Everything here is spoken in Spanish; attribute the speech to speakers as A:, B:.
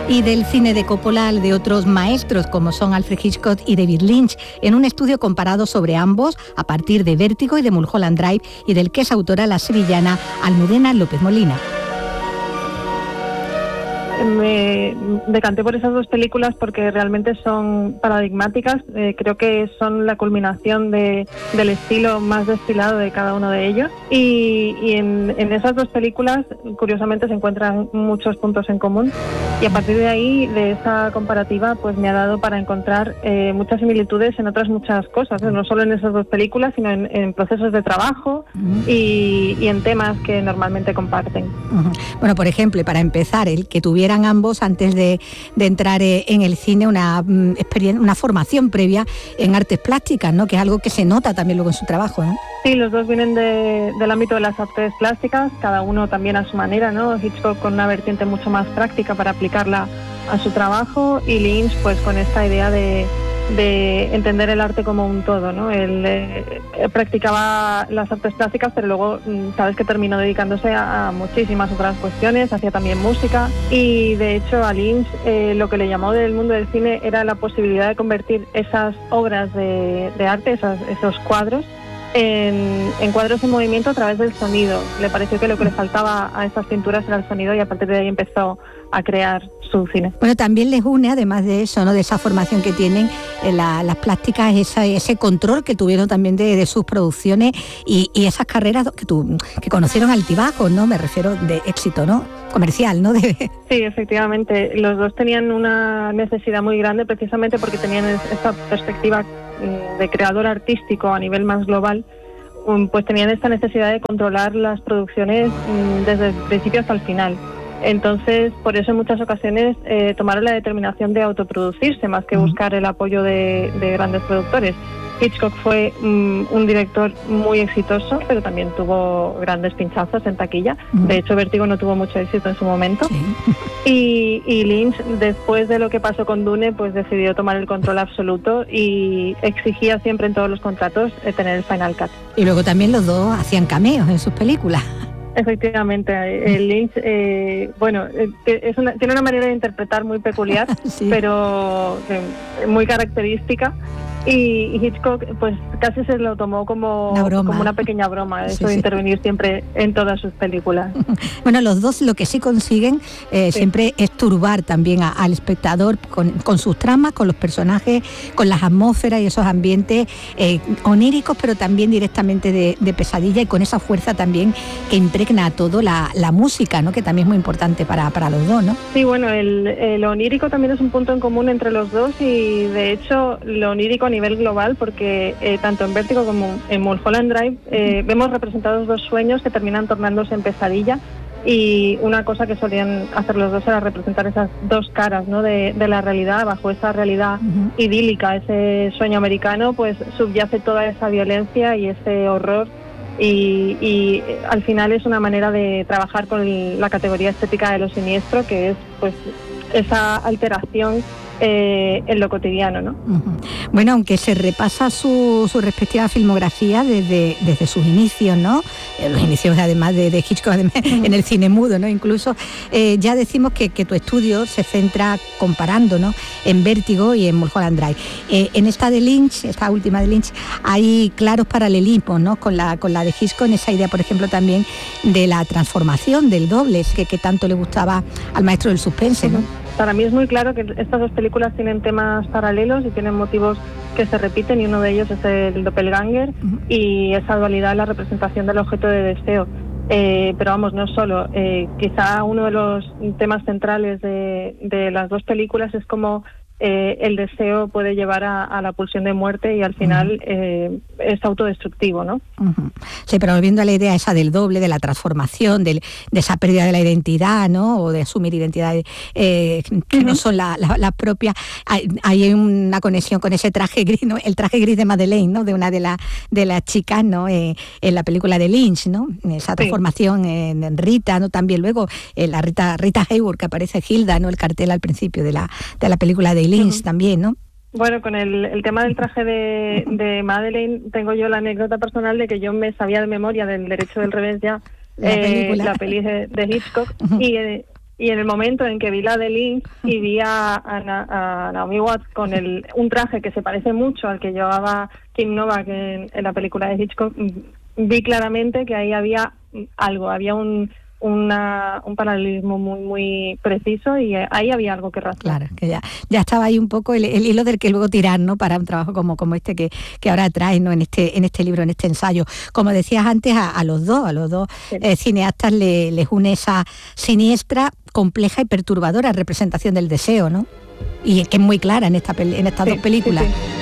A: Y del cine de Coppola, de otros maestros como son Alfred Hitchcock y David Lynch, en un estudio comparado sobre ambos a partir de Vértigo y de Mulholland Drive, y del que es autora la sevillana Almudena López Molina.
B: Me decanté por esas dos películas porque realmente son paradigmáticas. Creo que son la culminación del estilo más destilado de cada uno de ellos. Y en esas dos películas, curiosamente, se encuentran muchos puntos en común. Y a partir de ahí, de esa comparativa, pues me ha dado para encontrar muchas similitudes en otras muchas cosas, no solo en esas dos películas, sino en procesos de trabajo y en temas que normalmente comparten.
A: Bueno, por ejemplo, para empezar, el que tuvieran ambos, antes de entrar en el cine, una formación previa en artes plásticas, ¿no? Que es algo que se nota también luego en su trabajo, ¿no?
B: Sí, los dos vienen del ámbito de las artes plásticas, cada uno también a su manera, ¿no? Hitchcock con una vertiente mucho más práctica para aplicarla a su trabajo, y Lynch pues con esta idea de entender el arte como un todo, ¿no? Él practicaba las artes plásticas, pero luego sabes que terminó dedicándose a muchísimas otras cuestiones, hacía también música, y de hecho a Lynch lo que le llamó del mundo del cine era la posibilidad de convertir esas obras de arte, esos cuadros, en cuadros en movimiento a través del sonido. Le pareció que lo que le faltaba a esas pinturas era el sonido, y a partir de ahí empezó a crear su cine.
A: Bueno, también les une, además de eso, ¿no? De esa formación que tienen las plásticas, ese control que tuvieron también de sus producciones y esas carreras que conocieron altibajos, ¿no? Me refiero de éxito, ¿no? Comercial, ¿no? Sí,
B: efectivamente. Los dos tenían una necesidad muy grande, precisamente porque tenían esta perspectiva de creador artístico a nivel más global. Pues tenían esta necesidad de controlar las producciones desde el principio hasta el final. Entonces, por eso en muchas ocasiones tomaron la determinación de autoproducirse más que buscar el apoyo de grandes productores. Hitchcock fue un director muy exitoso, pero también tuvo grandes pinchazos en taquilla. De hecho, Vértigo no tuvo mucho éxito en su momento. Sí. Y Lynch, después de lo que pasó con Dune, pues decidió tomar el control absoluto y exigía siempre en todos los contratos tener el final cut.
A: Y luego también los dos hacían cameos en sus películas.
B: Efectivamente, Lynch, tiene una manera de interpretar muy peculiar, sí, pero muy característica. Y Hitchcock pues casi se lo tomó como una pequeña broma, eso de intervenir siempre en todas sus películas.
A: Bueno, los dos lo que sí consiguen siempre es turbar también al espectador con sus tramas, con los personajes, con las atmósferas y esos ambientes oníricos, pero también directamente de pesadilla, y con esa fuerza también que impregna a todo la música, ¿no? Que también es muy importante para los dos, ¿no?
B: Sí, bueno, el onírico también es un punto en común entre los dos, y de hecho lo onírico a nivel global, porque tanto en Vértigo como en Mulholland Drive vemos representados dos sueños que terminan tornándose en pesadilla, y una cosa que solían hacer los dos era representar esas dos caras, ¿no? de la realidad. Bajo esa realidad idílica, ese sueño americano, pues subyace toda esa violencia y ese horror, y al final es una manera de trabajar con la categoría estética de lo siniestro, que es pues esa alteración en lo cotidiano, ¿no?
A: Bueno, aunque se repasa su respectiva filmografía desde sus inicios, ¿no? Los inicios además de Hitchcock en el cine mudo, ¿no? Incluso ya decimos que tu estudio se centra comparando, ¿no? En Vértigo y en Mulholland Drive. En esta última de Lynch, hay claros paralelismos, ¿no? Con la de Hitchcock, en esa idea, por ejemplo, también de la transformación del doble, que tanto le gustaba al maestro del suspense, ¿no?
B: Para mí es muy claro que estas dos películas tienen temas paralelos y tienen motivos que se repiten, y uno de ellos es el doppelganger y esa dualidad en la representación del objeto de deseo. Pero vamos, no solo. Quizá uno de los temas centrales de las dos películas es cómo el deseo puede llevar a la pulsión de muerte, y al final es autodestructivo, ¿no?
A: Sí, pero volviendo a la idea esa del doble, de la transformación, de esa pérdida de la identidad, ¿no? O de asumir identidades que no son las propias. Hay una conexión con ese traje gris, ¿no? El traje gris de Madeleine, ¿no? De una de las chicas, ¿no? En la película de Lynch, ¿no? Esa transformación en Rita, ¿no? También luego la Rita Hayworth, que aparece Hilda, ¿no? El cartel al principio de la película de Lynch también, ¿no?
B: Bueno, con el tema del traje de Madeleine, tengo yo la anécdota personal de que yo me sabía de memoria del derecho del revés ya la peli de Hitchcock, y Y en el momento en que vi la de Lynch y vi a Naomi Watts con un traje que se parece mucho al que llevaba Kim Novak en la película de Hitchcock, vi claramente que ahí había algo, había un paralelismo muy muy preciso, y ahí había algo que rastrear.
A: Claro, que ya estaba ahí un poco el hilo del que luego tirar, ¿no? Para un trabajo como este que ahora traes, ¿no? En este libro, en este ensayo. Como decías antes, a los dos
B: Sí.
A: Cineastas les une esa siniestra, compleja y perturbadora representación del deseo, ¿no? Y que es muy clara en estas dos películas.
B: Sí.